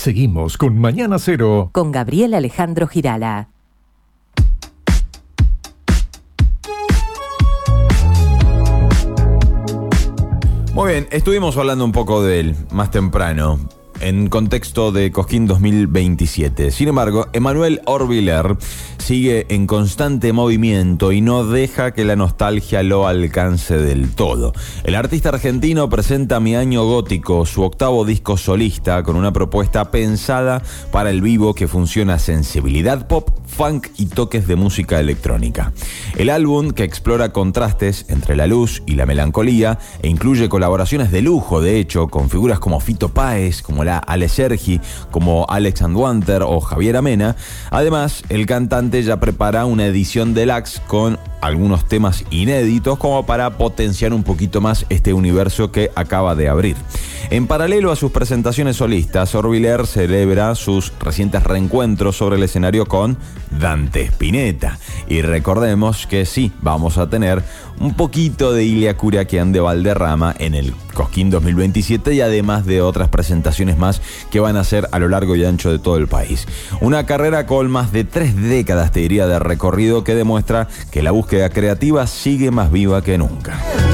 Seguimos con Mañana Cero. Con Gabriel Alejandro Girala. Muy bien, estuvimos hablando un poco de él más temprano, en contexto de Cosquín 2027. Sin embargo, Emanuel Orviller sigue en constante movimiento y no deja que la nostalgia lo alcance del todo. El artista argentino presenta Mi Año Gótico, su octavo disco solista, con una propuesta pensada para el vivo que fusiona sensibilidad pop, funk y toques de música electrónica. El álbum, que explora contrastes entre la luz y la melancolía e incluye colaboraciones de lujo, de hecho, con figuras como Fito Páez, como la Ale Sergi, como Alex Anduanter o Javier Amena. Además, el cantante ya prepara una edición deluxe con algunos temas inéditos como para potenciar un poquito más este universo que acaba de abrir. En paralelo a sus presentaciones solistas, Orviller celebra sus recientes reencuentros sobre el escenario con Dante Spinetta. Y recordemos que sí, vamos a tener un poquito de Ilia Curiaquian de Valderrama en el Cosquín 2027 y además de otras presentaciones más que van a ser a lo largo y ancho de todo el país. Una carrera con más de 3 décadas, te diría, de recorrido que demuestra que la búsqueda creativa sigue más viva que nunca.